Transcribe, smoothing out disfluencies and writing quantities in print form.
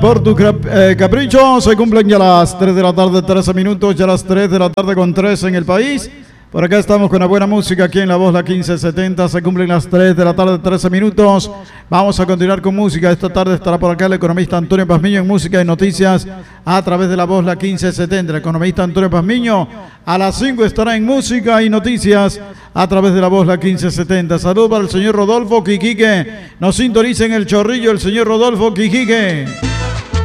Por tu capricho se cumplen ya las 3 de la tarde, 13 minutos, ya las 3 de la tarde con 13 en el país. Por acá estamos con la buena música aquí en La Voz, la 1570, se cumplen las 3 de la tarde, 13 minutos. Vamos a continuar con música. Esta tarde estará por acá el economista Antonio Pazmiño en música y noticias a través de La Voz, la 1570. El economista Antonio Pazmiño a las 5 estará en música y noticias a través de La Voz, la 1570. Saludos para el señor Rodolfo Quiquique. Nos sintoniza en El Chorrillo el señor Rodolfo Quiquique.